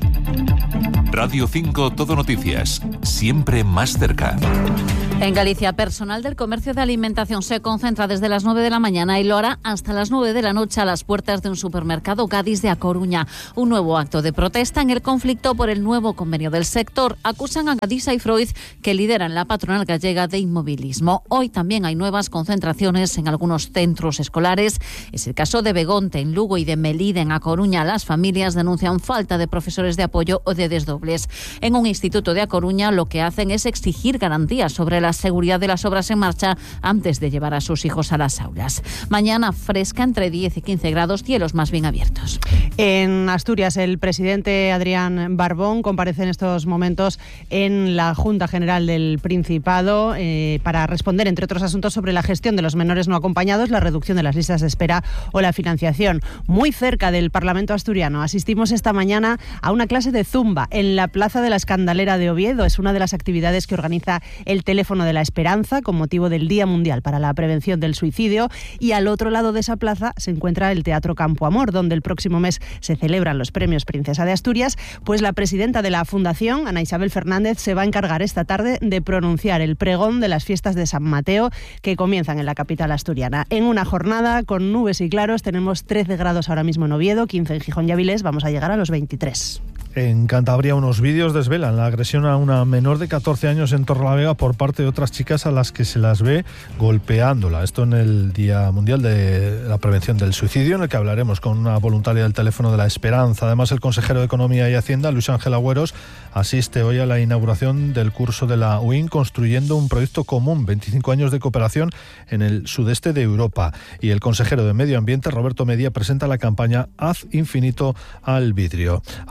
Radio 5 Todo Noticias, siempre más cerca. En Galicia, personal del comercio de alimentación se concentra desde las 9 de la mañana y lo hará hasta las 9 de la noche a las puertas de un supermercado Gadis de A Coruña. Un nuevo acto de protesta en el conflicto por el nuevo convenio del sector. Acusan a Gadisa y Freud, que lideran la patronal gallega de inmovilismo. Hoy también hay nuevas concentraciones en algunos centros escolares. Es el caso de Begonte en Lugo y de Melide en A Coruña. Las familias denuncian falta de profesores de apoyo o de desdobles. En un instituto de A Coruña lo que hacen es exigir garantías sobre la seguridad de las obras en marcha antes de llevar a sus hijos a las aulas. Mañana fresca, entre 10 y 15 grados, cielos más bien abiertos. En Asturias, el presidente Adrián Barbón comparece en estos momentos en la Junta General del Principado para responder, entre otros asuntos, sobre la gestión de los menores no acompañados, la reducción de las listas de espera o la financiación. Muy cerca del Parlamento asturiano asistimos esta mañana a una clase de zumba en la Plaza de la Escandalera de Oviedo. Es una de las actividades que organiza el Teléfono de la Esperanza con motivo del Día Mundial para la Prevención del Suicidio, y al otro lado de esa plaza se encuentra el Teatro Campo Amor, donde el próximo mes se celebran los premios Princesa de Asturias. Pues la presidenta de la Fundación, Ana Isabel Fernández, se va a encargar esta tarde de pronunciar el pregón de las fiestas de San Mateo, que comienzan en la capital asturiana. En una jornada con nubes y claros, tenemos 13 grados ahora mismo en Oviedo, 15 en Gijón y Avilés, vamos a llegar a los 23. En Cantabria, unos vídeos desvelan la agresión a una menor de 14 años en Torrelavega por parte de otras chicas a las que se las ve golpeándola. Esto en el Día Mundial de la Prevención del Suicidio, en el que hablaremos con una voluntaria del Teléfono de la Esperanza. Además, el consejero de Economía y Hacienda, Luis Ángel Agüeros, asiste hoy a la inauguración del curso de la UIN Construyendo un Proyecto Común, 25 años de cooperación en el sudeste de Europa. Y el consejero de Medio Ambiente, Roberto Medía, presenta la campaña Haz infinito al vidrio. A esta hora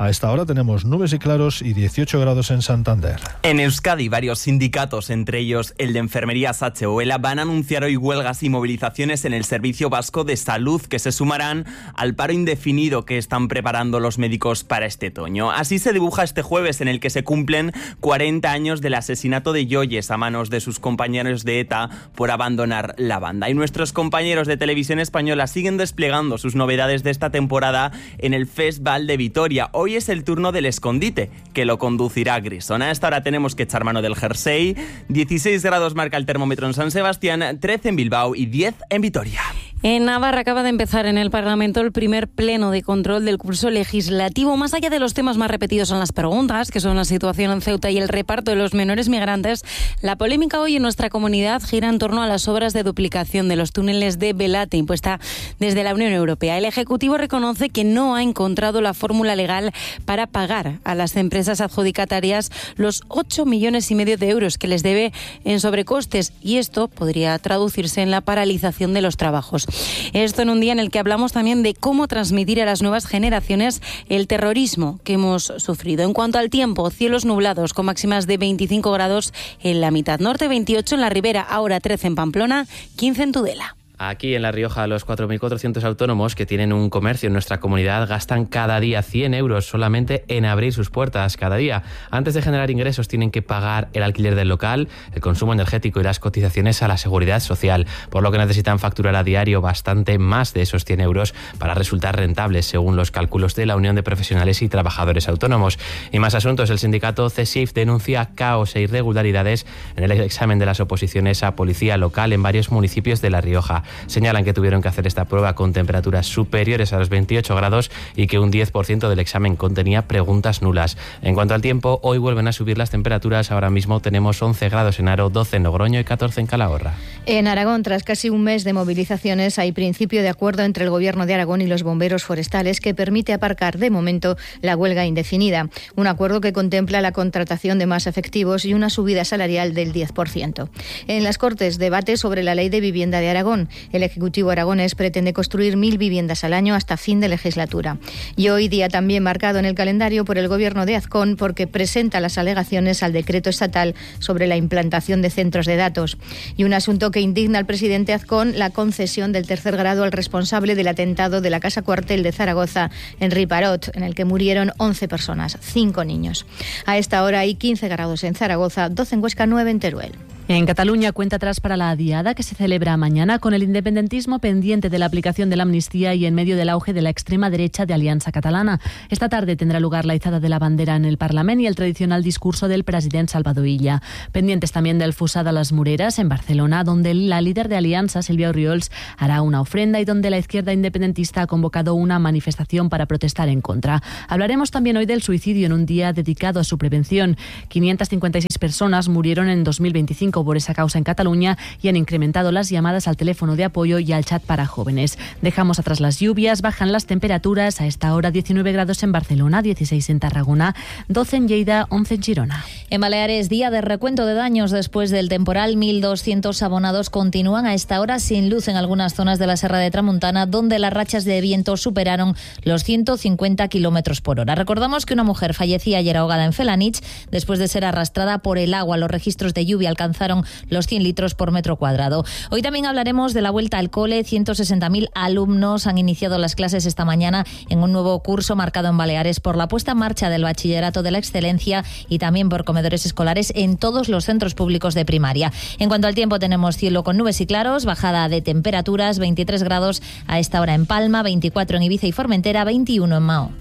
tenemos nubes y claros y 18 grados en Santander. En Euskadi, varios sindicatos, entre ellos el de Enfermería SH-UELA, van a anunciar hoy huelgas y movilizaciones en el Servicio Vasco de Salud, que se sumarán al paro indefinido que están preparando los médicos para este otoño. Así se dibuja este jueves, en el que se cumplen 40 años del asesinato de Yoyes a manos de sus compañeros de ETA por abandonar la banda. Y nuestros compañeros de Televisión Española siguen desplegando sus novedades de esta temporada en el Festival de Vitoria. Hoy es el turno del escondite, que lo conducirá Grison. A esta hora tenemos que echar mano del jersey. 16 grados marca el termómetro en San Sebastián, 13 en Bilbao y 10 en Vitoria. En Navarra acaba de empezar en el Parlamento el primer pleno de control del curso legislativo. Más allá de los temas más repetidos en las preguntas, que son la situación en Ceuta y el reparto de los menores migrantes, la polémica hoy en nuestra comunidad gira en torno a las obras de duplicación de los túneles de Belate impuesta desde la Unión Europea. El Ejecutivo reconoce que no ha encontrado la fórmula legal para pagar a las empresas adjudicatarias los 8,5 millones de euros que les debe en sobrecostes, y esto podría traducirse en la paralización de los trabajos. Esto en un día en el que hablamos también de cómo transmitir a las nuevas generaciones el terrorismo que hemos sufrido. En cuanto al tiempo, cielos nublados con máximas de 25 grados en la mitad norte, 28 en la Ribera, ahora 13 en Pamplona, 15 en Tudela. Aquí en La Rioja, los 4.400 autónomos que tienen un comercio en nuestra comunidad gastan cada día 100 euros solamente en abrir sus puertas cada día. Antes de generar ingresos tienen que pagar el alquiler del local, el consumo energético y las cotizaciones a la seguridad social, por lo que necesitan facturar a diario bastante más de esos 100 euros para resultar rentables, según los cálculos de la Unión de Profesionales y Trabajadores Autónomos. Y más asuntos, el sindicato CESIF denuncia caos e irregularidades en el examen de las oposiciones a policía local en varios municipios de La Rioja. Señalan que tuvieron que hacer esta prueba con temperaturas superiores a los 28 grados y que un 10% del examen contenía preguntas nulas. En cuanto al tiempo, hoy vuelven a subir las temperaturas. Ahora mismo tenemos 11 grados en Haro, 12 en Logroño y 14 en Calahorra. En Aragón, tras casi un mes de movilizaciones, hay principio de acuerdo entre el Gobierno de Aragón y los bomberos forestales que permite aparcar de momento la huelga indefinida. Un acuerdo que contempla la contratación de más efectivos y una subida salarial del 10%. En las Cortes, debate sobre la Ley de Vivienda de Aragón. El Ejecutivo aragonés pretende construir 1.000 viviendas al año hasta fin de legislatura. Y hoy día también marcado en el calendario por el Gobierno de Azcón, porque presenta las alegaciones al decreto estatal sobre la implantación de centros de datos. Y un asunto que indigna al presidente Azcón, la concesión del tercer grado al responsable del atentado de la Casa Cuartel de Zaragoza, Henri Parot, en el que murieron 11 personas, 5 niños. A esta hora hay 15 grados en Zaragoza, 12 en Huesca, 9 en Teruel. En Cataluña, cuenta atrás para la Diada, que se celebra mañana, con el independentismo pendiente de la aplicación de la amnistía y en medio del auge de la extrema derecha de Alianza Catalana. Esta tarde tendrá lugar la izada de la bandera en el Parlament y el tradicional discurso del presidente Salvador Illa. Pendientes también del Fusat a las Mureras, en Barcelona, donde la líder de Alianza, Sílvia Orriols, hará una ofrenda y donde la izquierda independentista ha convocado una manifestación para protestar en contra. Hablaremos también hoy del suicidio en un día dedicado a su prevención. 556 personas murieron en 2025 por esa causa en Cataluña y han incrementado las llamadas al teléfono de apoyo y al chat para jóvenes. Dejamos atrás las lluvias, bajan las temperaturas. A esta hora 19 grados en Barcelona, 16 en Tarragona, 12 en Lleida, 11 en Girona. En Baleares, día de recuento de daños después del temporal. 1.200 abonados continúan a esta hora sin luz en algunas zonas de la Serra de Tramuntana, donde las rachas de viento superaron los 150 kilómetros por hora. Recordamos que una mujer fallecía ayer ahogada en Felanich después de ser arrastrada por el agua. Los registros de lluvia alcanzaron los 100 litros por metro cuadrado. Hoy también hablaremos de la vuelta al cole. 160.000 alumnos han iniciado las clases esta mañana en un nuevo curso marcado en Baleares por la puesta en marcha del Bachillerato de la Excelencia y también por comedores escolares en todos los centros públicos de primaria. En cuanto al tiempo, tenemos cielo con nubes y claros, bajada de temperaturas, 23 grados a esta hora en Palma, 24 en Ibiza y Formentera, 21 en Mao.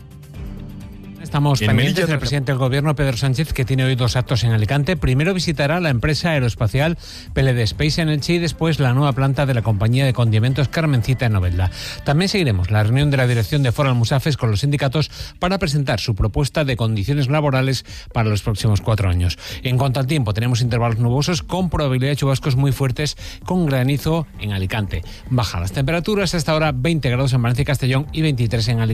Estamos pendientes del presidente del Gobierno, Pedro Sánchez, que tiene hoy 2 actos en Alicante. Primero visitará la empresa aeroespacial PLD Space en Elche y después la nueva planta de la compañía de condimentos Carmencita en Novelda. También seguiremos la reunión de la dirección de Foro Almusafes con los sindicatos para presentar su propuesta de condiciones laborales para los próximos 4 años. En cuanto al tiempo, tenemos intervalos nubosos con probabilidad de chubascos muy fuertes con granizo en Alicante. Bajan las temperaturas, hasta ahora 20 grados en Valencia y Castellón y 23 en Alicante.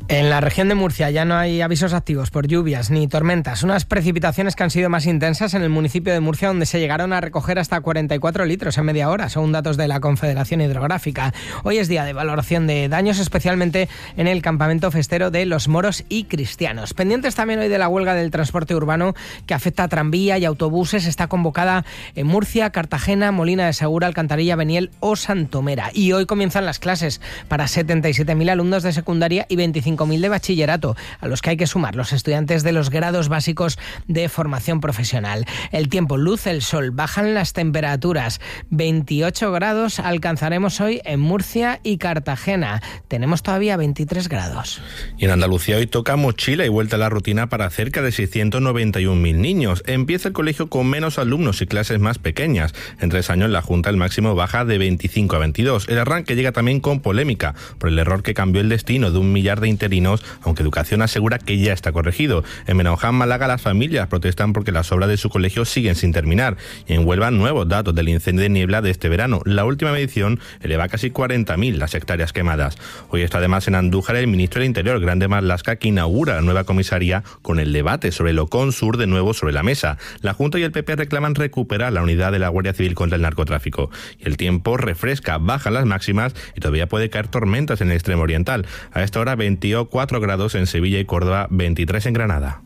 En la región de Murcia ya no hay avisos activos por lluvias ni tormentas. Unas precipitaciones que han sido más intensas en el municipio de Murcia, donde se llegaron a recoger hasta 44 litros en media hora, según datos de la Confederación Hidrográfica. Hoy es día de valoración de daños, especialmente en el campamento festero de los moros y cristianos. Pendientes también hoy de la huelga del transporte urbano que afecta a tranvía y autobuses. Está convocada en Murcia, Cartagena, Molina de Segura, Alcantarilla, Beniel o Santomera. Y hoy comienzan las clases para 77.000 alumnos de secundaria y 25.000 de bachillerato, a los que hay que sumar los estudiantes de los grados básicos de formación profesional. El tiempo, luce el sol, bajan las temperaturas. 28 grados alcanzaremos hoy en Murcia y Cartagena. Tenemos todavía 23 grados. Y en Andalucía hoy toca mochila y vuelta a la rutina para cerca de 691.000 niños. Empieza el colegio con menos alumnos y clases más pequeñas. En 3 años la Junta el máximo baja de 25 a 22. El arranque llega también con polémica por el error que cambió el destino de 1 millar de interinos, aunque Educación asegura que ya está corregido. En Benoján, Málaga, las familias protestan porque las obras de su colegio siguen sin terminar. Y en Huelva, nuevos datos del incendio de niebla de este verano. La última medición eleva casi 40.000 las hectáreas quemadas. Hoy está además en Andújar el ministro del Interior, Grande Marlaska, que inaugura la nueva comisaría con el debate sobre el Ocon Sur de nuevo sobre la mesa. La Junta y el PP reclaman recuperar la unidad de la Guardia Civil contra el narcotráfico. Y el tiempo refresca, bajan las máximas y todavía puede caer tormentas en el extremo oriental. A esta hora 24 grados en Sevilla y Córdoba, 23 en Granada.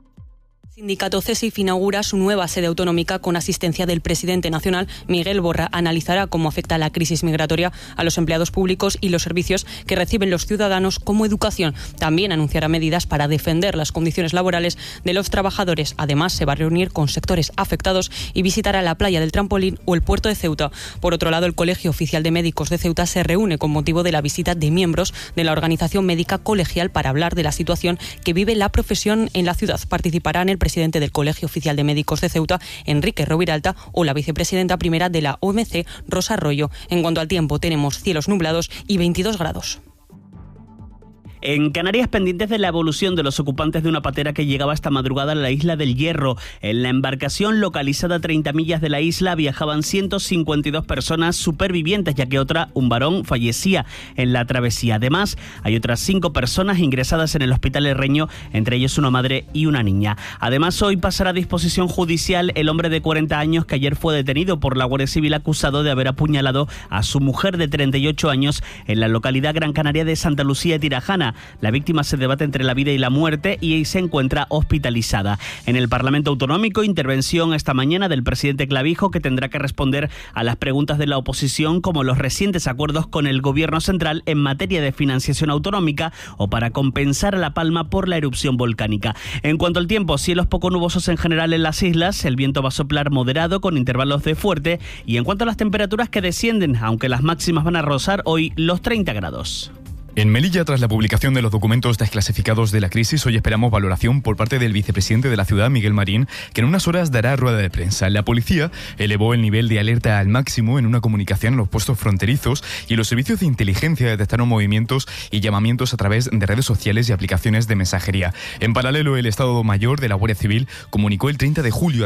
El sindicato CESIF inaugura su nueva sede autonómica con asistencia del presidente nacional. Miguel Borra analizará cómo afecta la crisis migratoria a los empleados públicos y los servicios que reciben los ciudadanos como educación. También anunciará medidas para defender las condiciones laborales de los trabajadores. Además, se va a reunir con sectores afectados y visitará la playa del Trampolín o el puerto de Ceuta. Por otro lado, el Colegio Oficial de Médicos de Ceuta se reúne con motivo de la visita de miembros de la Organización Médica Colegial para hablar de la situación que vive la profesión en la ciudad. Participarán el presidente del Colegio Oficial de Médicos de Ceuta, Enrique Roviralta, o la vicepresidenta primera de la OMC, Rosa Arroyo. En cuanto al tiempo, tenemos cielos nublados y 22 grados. En Canarias, pendientes de la evolución de los ocupantes de una patera que llegaba esta madrugada a la isla del Hierro. En la embarcación, localizada a 30 millas de la isla, viajaban 152 personas supervivientes, ya que un varón, fallecía en la travesía. Además, hay otras 5 personas ingresadas en el hospital herreño, entre ellos una madre y una niña. Además, hoy pasará a disposición judicial el hombre de 40 años que ayer fue detenido por la Guardia Civil acusado de haber apuñalado a su mujer de 38 años en la localidad gran canaria de Santa Lucía de Tirajana. La víctima se debate entre la vida y la muerte y se encuentra hospitalizada. En el Parlamento Autonómico, intervención esta mañana del presidente Clavijo, que tendrá que responder a las preguntas de la oposición, como los recientes acuerdos con el Gobierno central en materia de financiación autonómica o para compensar a La Palma por la erupción volcánica. En cuanto al tiempo, cielos poco nubosos en general en las islas, el viento va a soplar moderado con intervalos de fuerte, y en cuanto a las temperaturas, que descienden, aunque las máximas van a rozar hoy los 30 grados. En Melilla, tras la publicación de los documentos desclasificados de la crisis, hoy esperamos valoración por parte del vicepresidente de la ciudad, Miguel Marín, que en unas horas dará rueda de prensa. La policía elevó el nivel de alerta al máximo en una comunicación a los puestos fronterizos, y los servicios de inteligencia detectaron movimientos y llamamientos a través de redes sociales y aplicaciones de mensajería. En paralelo, el Estado Mayor de la Guardia Civil comunicó el 30 de julio